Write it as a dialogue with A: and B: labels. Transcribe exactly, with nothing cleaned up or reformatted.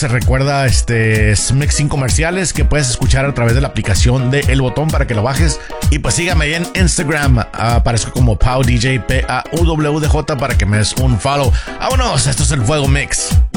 A: se recuerda este mix sin comerciales que puedes escuchar a través de la aplicación de El Botón para que lo bajes. Y pues sígame ahí en Instagram, uh, aparezco como Pau D J, P A U W D J, para que me des un follow. Vámonos, esto es el Fuego Mix.